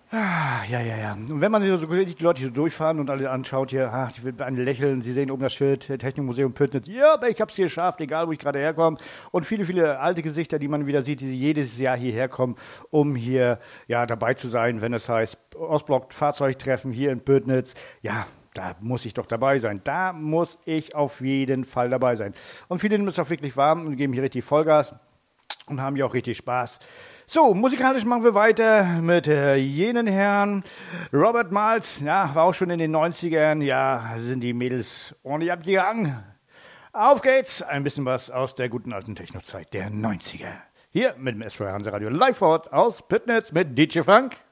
Ja. Und wenn man so die Leute hier durchfahren und alle anschaut hier, die wird ein Lächeln, sie sehen oben das Schild, Technikmuseum Püttnitz, ja, aber ich hab's hier geschafft, egal wo ich gerade herkomme. Und viele alte Gesichter, die man wieder sieht, die jedes Jahr hierher kommen, um hier dabei zu sein, wenn es heißt Ostblock Fahrzeugtreffen hier in Püttnitz. Ja, da muss ich doch dabei sein. Da muss ich auf jeden Fall dabei sein. Und viele nehmen es auch wirklich warm und geben hier richtig Vollgas und haben hier auch richtig Spaß. So, musikalisch machen wir weiter mit jenen Herrn. Robert Miles, war auch schon in den 90ern, sind die Mädels ordentlich abgegangen. Auf geht's, ein bisschen was aus der guten alten Technozeit der 90er. Hier mit dem SVR Hansa Radio live vor Ort aus Püttnitz mit DJ Frank.